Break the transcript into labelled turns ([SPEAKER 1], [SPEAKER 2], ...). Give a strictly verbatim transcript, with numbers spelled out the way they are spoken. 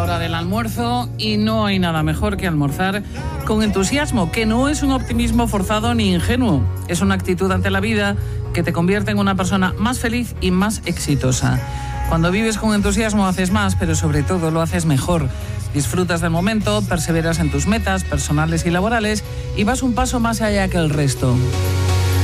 [SPEAKER 1] hora del almuerzo y no hay nada mejor que almorzar con entusiasmo, que no es un optimismo forzado ni ingenuo. Es una actitud ante la vida que te convierte en una persona más feliz y más exitosa. Cuando vives con entusiasmo haces más, pero sobre todo lo haces mejor. Disfrutas del momento, perseveras en tus metas personales y laborales y vas un paso más allá que el resto.